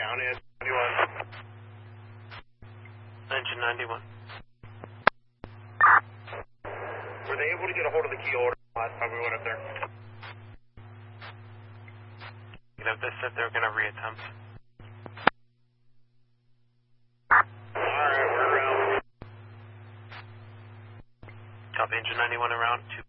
County at 91. Engine 91. Were they able to get a hold of the key holder last time we went up there? You know, they said they were going to reattempt. Alright, we're around. Copy, Engine 91 around 2.